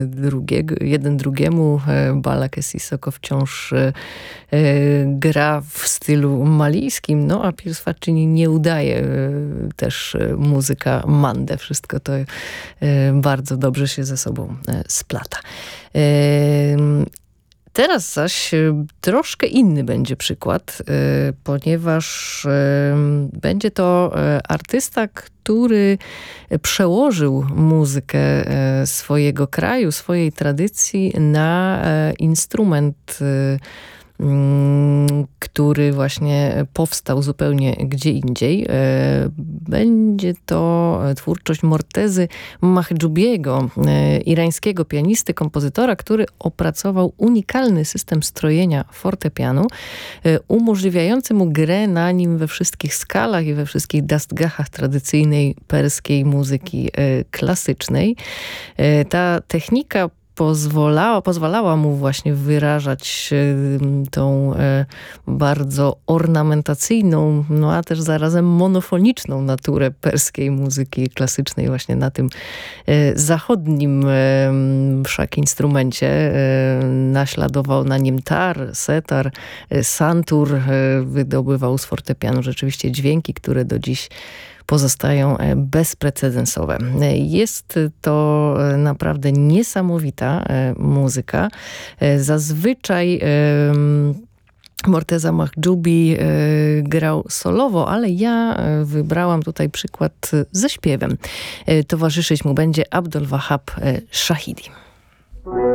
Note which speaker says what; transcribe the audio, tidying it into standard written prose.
Speaker 1: jeden drugiemu. Balake Sissoko wciąż gra w stylu malijskim, no a Piers Faccini nie udaje też muzyka Mande. Wszystko to bardzo dobrze się ze sobą splata. Teraz zaś troszkę inny będzie przykład, ponieważ będzie to artysta, który przełożył muzykę swojego kraju, swojej tradycji na instrument, który właśnie powstał zupełnie gdzie indziej. Będzie to twórczość Mortezy Mahjoubiego, irańskiego pianisty, kompozytora, który opracował unikalny system strojenia fortepianu, umożliwiający mu grę na nim we wszystkich skalach i we wszystkich dastgahach tradycyjnej perskiej muzyki klasycznej. Ta technika pozwalała mu właśnie wyrażać tą bardzo ornamentacyjną, no a też zarazem monofoniczną naturę perskiej muzyki klasycznej właśnie na tym zachodnim wszak instrumencie. Naśladował na nim tar, setar, santur, wydobywał z fortepianu rzeczywiście dźwięki, które do dziś pozostają bezprecedensowe. Jest to naprawdę niesamowita muzyka. Zazwyczaj Morteza Mahjoubi grał solowo, ale ja wybrałam tutaj przykład ze śpiewem. Towarzyszyć mu będzie Abdul Wahab Shahidi.